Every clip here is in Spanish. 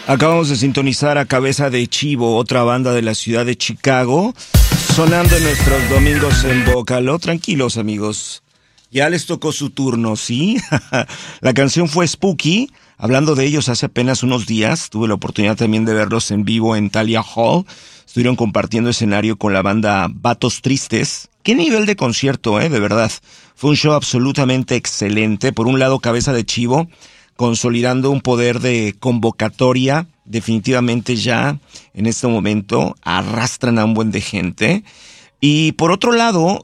Acabamos de sintonizar a Cabeza de Chivo, otra banda de la ciudad de Chicago, sonando en nuestros domingos en Bócalo. Tranquilos, amigos, ya les tocó su turno, ¿sí? La canción fue Spooky. Hablando de ellos, hace apenas unos días tuve la oportunidad también de verlos en vivo en Thalia Hall. Estuvieron compartiendo escenario con la banda Vatos Tristes. Qué nivel de concierto, de verdad. Fue un show absolutamente excelente. Por un lado, Cabeza de Chivo, consolidando un poder de convocatoria. Definitivamente ya en este momento arrastran a un buen de gente. Y por otro lado,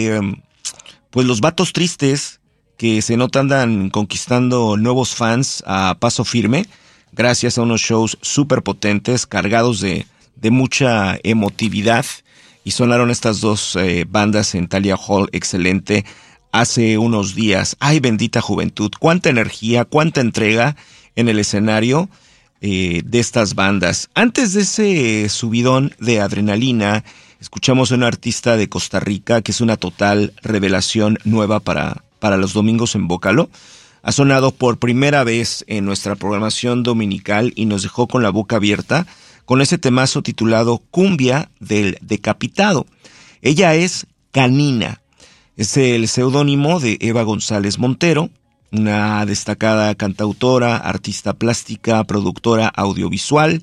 pues los Vatos Tristes, que se nota andan conquistando nuevos fans a paso firme, gracias a unos shows súper potentes, cargados de mucha emotividad. Y sonaron estas dos bandas en Thalia Hall, excelente, hace unos días. ¡Ay, bendita juventud! ¡Cuánta energía, cuánta entrega en el escenario de estas bandas! Antes de ese subidón de adrenalina, escuchamos a una artista de Costa Rica que es una total revelación nueva para los domingos en Bócalo. Ha sonado por primera vez en nuestra programación dominical y nos dejó con la boca abierta con ese temazo titulado Cumbia del Decapitado. Ella es Canina. Es el seudónimo de Eva González Montero, una destacada cantautora, artista plástica, productora audiovisual.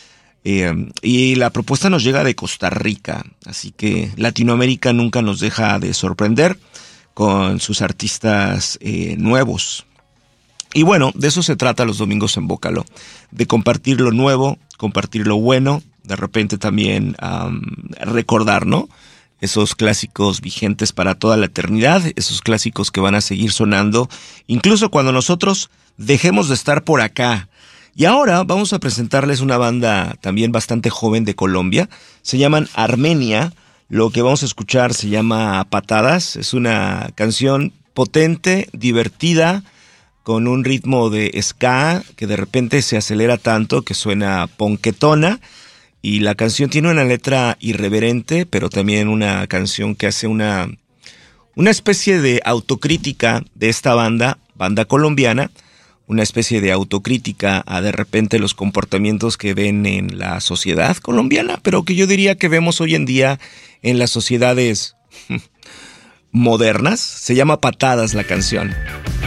Y la propuesta nos llega de Costa Rica, así que Latinoamérica nunca nos deja de sorprender con sus artistas nuevos. Y bueno, de eso se trata los domingos en Bócalo, de compartir lo nuevo, compartir lo bueno, de repente también recordar, ¿no? Esos clásicos vigentes para toda la eternidad, esos clásicos que van a seguir sonando, incluso cuando nosotros dejemos de estar por acá. Y ahora vamos a presentarles una banda también bastante joven de Colombia, se llaman Armenia. Lo que vamos a escuchar se llama Patadas, es una canción potente, divertida, con un ritmo de ska que de repente se acelera tanto que suena ponquetona, y la canción tiene una letra irreverente, pero también una canción que hace una especie de autocrítica de esta banda colombiana, una especie de autocrítica a de repente los comportamientos que ven en la sociedad colombiana, pero que yo diría que vemos hoy en día en las sociedades modernas. Se llama Patadas la canción.